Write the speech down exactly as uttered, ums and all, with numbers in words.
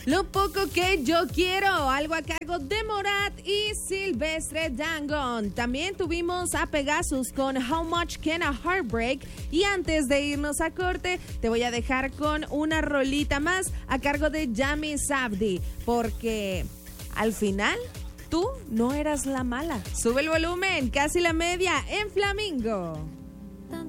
Lo poco que yo quiero, algo a cargo de Morat y Silvestre Dangond. También tuvimos a Pegasus con How Much Can a Heartbreak. Y antes de irnos a corte, te voy a dejar con una rolita más a cargo de Yami Sabdi, porque al final tú no eras la mala. Sube el volumen, casi la media en Flamingo.